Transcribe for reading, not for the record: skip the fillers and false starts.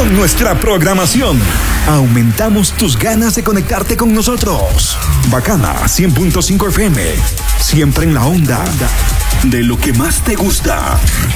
Con nuestra programación, aumentamos tus ganas de conectarte con nosotros. Bacana 100.5 FM, siempre en la onda de lo que más te gusta.